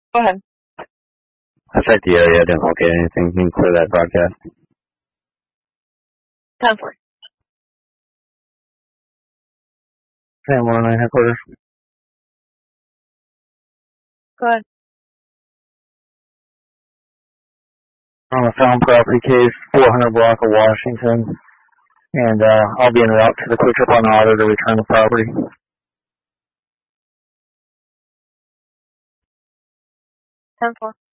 Go ahead. I checked the area. I didn't locate anything. You can clear that broadcast. 10-4. 10-109 headquarters. Go ahead. On a found property case, 400 block of Washington. And I'll be en route to the quick trip on auto to return the property. 10-4.